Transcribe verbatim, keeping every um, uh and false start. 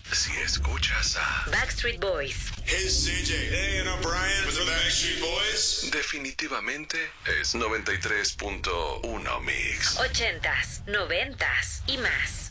si escuchas a Backstreet Boys. Hey, C J. Hey, and I'm Brian. With the Backstreet Boys. definitivamente es noventa y tres punto uno Mix. Ochentas, noventas y más.